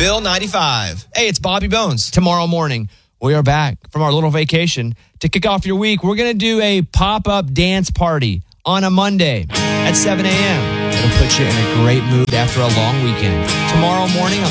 Bill 95. Hey, it's Bobby Bones. Tomorrow morning, we are back from our little vacation. To kick off your week, we're going to do a pop-up dance party on a Monday at 7 a.m. It'll put you in a great mood after a long weekend. Tomorrow morning on